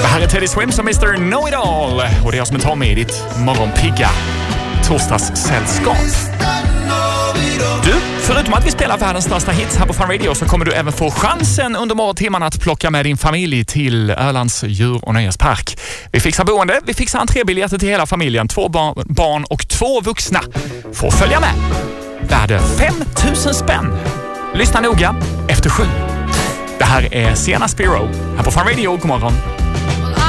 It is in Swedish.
Det här är Teddy Swims och Mr. Know-It-All. Och det är jag som är Tommy i ditt morgonpigga torsdagssällskap. Du, förutom att vi spelar världens största hits här på Fun Radio så kommer du även få chansen under morgontimmarna att plocka med din familj till Ölands djur- och nöjespark. Vi fixar boende, vi fixar entrébiljetter till hela familjen. 2 barn och 2 vuxna får följa med. Värde 5 000 spänn. Lyssna noga efter 7. Det här är Sienna Spiro här på Fun Radio. God morgon.